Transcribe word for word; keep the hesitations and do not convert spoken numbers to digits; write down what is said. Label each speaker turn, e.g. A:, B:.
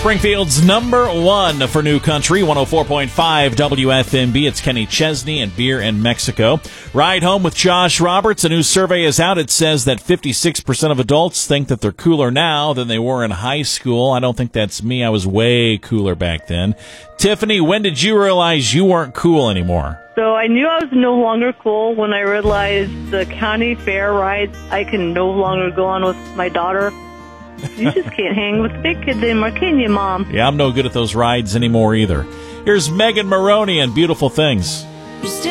A: Springfield's number one for New Country, one oh four point five W F M B. It's Kenny Chesney and Beer in Mexico. Ride Home with Josh Roberts. A new survey is out. It says that fifty-six percent of adults think that they're cooler now than they were in high school. I don't think that's me. I was way cooler back then. Tiffany, when did you realize you weren't cool anymore?
B: So I knew I was no longer cool when I realized the county fair rides I can no longer go on with my daughter. You just can't hang with the big kids anymore, can you, Mom?
A: Yeah, I'm no good at those rides anymore either. Here's Megan Maroney and Beautiful Things.